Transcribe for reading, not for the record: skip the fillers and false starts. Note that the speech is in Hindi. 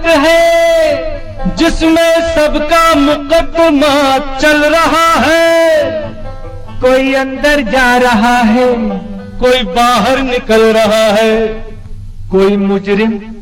अदालत है जिसमें सबका मुकदमा चल रहा है। कोई अंदर जा रहा है, कोई बाहर निकल रहा है, कोई मुजरिम